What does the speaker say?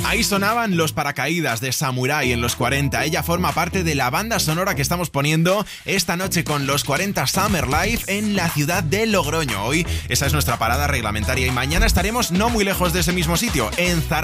Ahí sonaban Los Paracaídas de Samurai en los 40. Ella forma parte de la banda sonora que estamos poniendo esta noche con los 40 Summer Live en la ciudad de Logroño. Hoy esa es nuestra parada reglamentaria y mañana estaremos no muy lejos de ese mismo sitio, en Zaragoza.